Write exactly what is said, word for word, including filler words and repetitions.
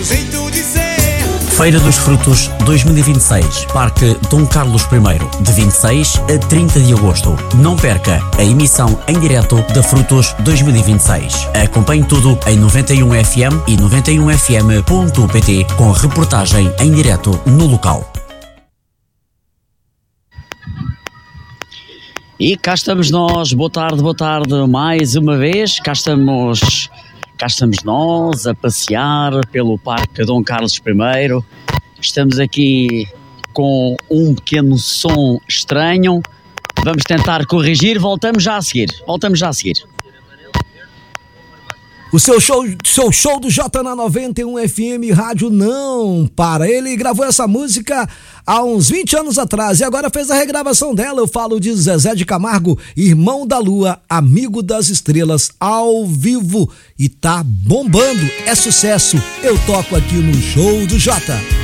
Feira dos Frutos dois mil e vinte e seis, Parque Dom Carlos I, de vinte e seis a trinta de agosto. Não perca a emissão em direto da Frutos dois mil e vinte e seis. Acompanhe tudo em noventa e um F M e noventa e um F M ponto P T com reportagem em direto no local. E cá estamos nós, boa tarde, boa tarde, mais uma vez, cá estamos... Cá estamos nós a passear pelo Parque Dom Carlos I. Estamos aqui com um pequeno som estranho. Vamos tentar corrigir. Voltamos já a seguir. Voltamos já a seguir. O seu show, seu show do J na noventa e um F M Rádio não para. Ele gravou essa música há uns vinte anos atrás e agora fez a regravação dela. Eu falo de Zezé de Camargo, Irmão da Lua, Amigo das Estrelas, ao vivo. E tá bombando, é sucesso. Eu toco aqui no Show do J.